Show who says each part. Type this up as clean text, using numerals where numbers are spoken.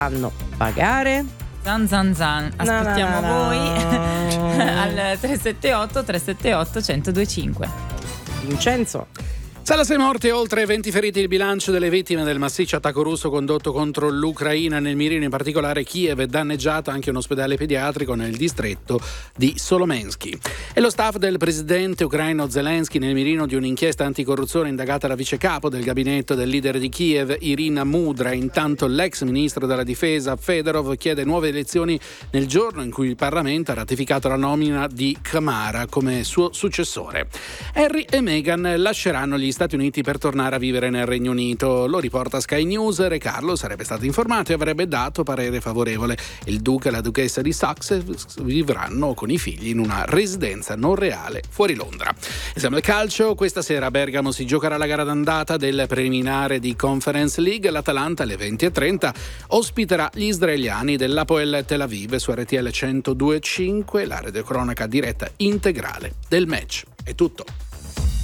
Speaker 1: fanno pagare?
Speaker 2: Zan zan zan, aspettiamo voi al 378-378-1025.
Speaker 1: Vincenzo.
Speaker 3: Sala 6 morti e oltre 20 feriti il bilancio delle vittime del massiccio attacco russo condotto contro l'Ucraina. Nel mirino in particolare Kiev è danneggiata anche un ospedale pediatrico nel distretto di Solomensky. E lo staff del presidente ucraino Zelensky nel mirino di un'inchiesta anticorruzione indagata la vice capo del gabinetto del leader di Kiev, Irina Mudra. Intanto l'ex ministro della difesa Fedorov chiede nuove elezioni nel giorno in cui il Parlamento ha ratificato la nomina di Kamara come suo successore. Harry e Meghan lasceranno gli Stati Uniti per tornare a vivere nel Regno Unito. Lo riporta Sky News. Re Carlo sarebbe stato informato e avrebbe dato parere favorevole. Il duca e la duchessa di Sussex vivranno con i figli in una residenza non reale fuori Londra. E siamo al calcio. Questa sera a Bergamo si giocherà la gara d'andata del preliminare di Conference League. L'Atalanta alle 20:30 ospiterà gli israeliani dell'Hapoel Tel Aviv su RTL 102.5. La radiocronaca diretta integrale del match. È tutto.